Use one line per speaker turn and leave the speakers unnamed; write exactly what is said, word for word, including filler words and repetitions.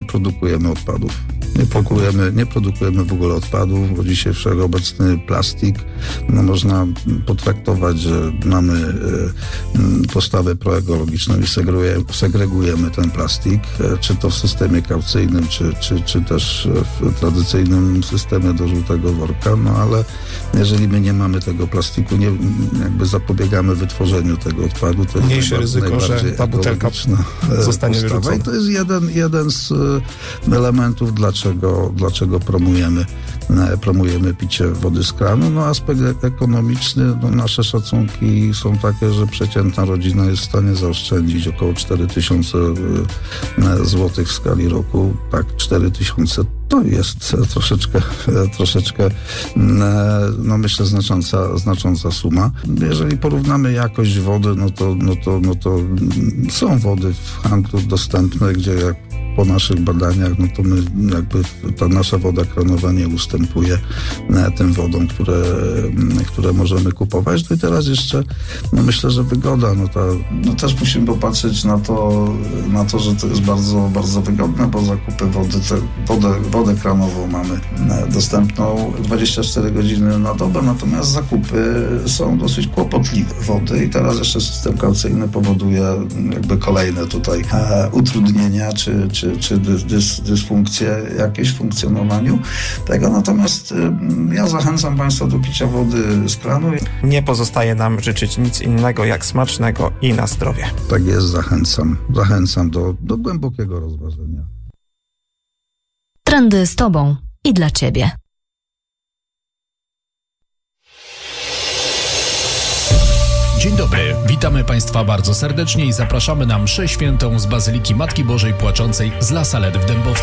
produkujemy odpadów. Nie produkujemy, nie produkujemy w ogóle odpadów, bo dzisiaj wszechobecny plastik, no można potraktować, że mamy y, postawę proekologiczną i segregujemy, segregujemy ten plastik, czy to w systemie kaucyjnym, czy, czy, czy też w tradycyjnym systemie do żółtego worka, no ale jeżeli my nie mamy tego plastiku, nie, jakby zapobiegamy wytworzeniu tego odpadu, to jest
mniejsze ryzyko, że ta butelka zostanie wyrzucona.
I to jest jeden, jeden z elementów, dlaczego, dlaczego promujemy, promujemy picie wody z kranu. No aspekt ekonomiczny, no nasze szacunki są takie, że przeciętna rodzina jest w stanie zaoszczędzić około cztery tysiące złotych w skali roku. Tak, cztery tysiące to jest troszeczkę, troszeczkę, no myślę, znacząca, znacząca suma. Jeżeli porównamy jakość wody, no to, no to, no to są wody w handlu dostępne, gdzie jak po naszych badaniach, no to my jakby ta nasza woda kranowa nie ustępuje tym wodom, które, które możemy kupować. No i teraz jeszcze, no myślę, że wygoda, no, ta, no też musimy popatrzeć na to, na to, że to jest bardzo, bardzo wygodne, bo zakupy wody, te, wodę, wodę kranową mamy dostępną dwadzieścia cztery godziny na dobę, natomiast zakupy są dosyć kłopotliwe wody i teraz jeszcze system kaucyjny powoduje jakby kolejne tutaj e, utrudnienia, czy, czy czy dys, dysfunkcje jakieś w funkcjonowaniu tego. Natomiast y, ja zachęcam Państwa do picia wody z kranu.
Nie pozostaje nam życzyć nic innego jak smacznego i na zdrowie.
Tak jest, zachęcam. Zachęcam do, do głębokiego rozważenia.
Trendy z Tobą i dla Ciebie.
Dzień dobry, witamy Państwa bardzo serdecznie i zapraszamy na mszę świętą z Bazyliki Matki Bożej Płaczącej z La Salette w Dębowcu.